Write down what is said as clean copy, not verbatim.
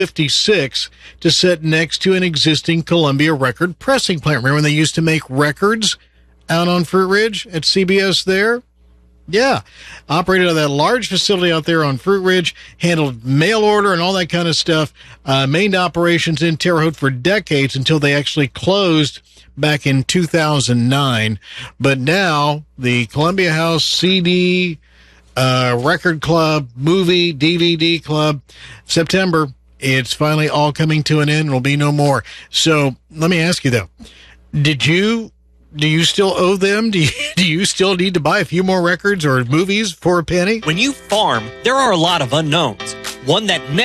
56 to sit next to an existing Columbia record pressing plant. Remember when they used to make records out on Fruit Ridge at CBS there? Yeah. Operated out of that large facility out there on Fruit Ridge, handled mail order and all that kind of stuff. Maintained operations in Terre Haute for decades until they actually closed back in 2009. But now the Columbia House CD Record Club, movie, DVD club, September, it's finally all coming to an end. It'll be no more. So let me ask you, though, do you still owe them? Do you still need to buy a few more records or movies for a penny? When you farm, there are a lot of unknowns. One that never